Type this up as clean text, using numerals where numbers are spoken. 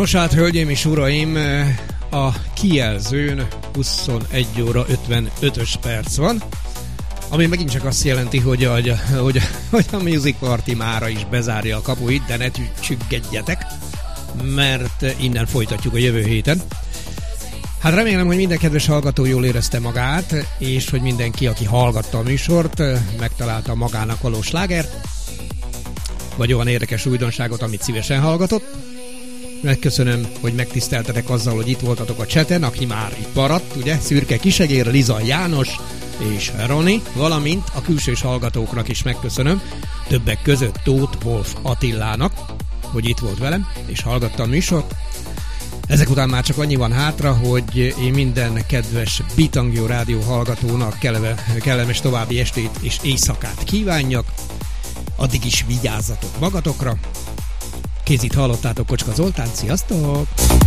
Nos hát, hölgyeim és uraim, a kijelzőn 21 óra 55-ös perc van, ami megint csak azt jelenti, hogy a Music Party mára is bezárja a kapuit, de ne csüggedjetek, mert innen folytatjuk a jövő héten. Hát remélem, hogy minden kedves hallgató jól érezte magát, és hogy mindenki, aki hallgatta a műsort, megtalálta magának való slágert, vagy olyan érdekes újdonságot, amit szívesen hallgatott. Megköszönöm, hogy megtiszteltetek azzal, hogy itt voltatok a chaten, aki már itt maradt, ugye? Szürke Kisegér, Liza János és Roni, valamint a külsős hallgatóknak is megköszönöm, többek között Tóth Wolf Attilának, hogy itt volt velem, és hallgatta a műsort. Ezek után már csak annyi van hátra, hogy én minden kedves Bitangió rádió hallgatónak kellemes további estét és éjszakát kívánjak. Addig is vigyázzatok magatokra. Kézit hallottátok Kocska Zoltán, sziasztok!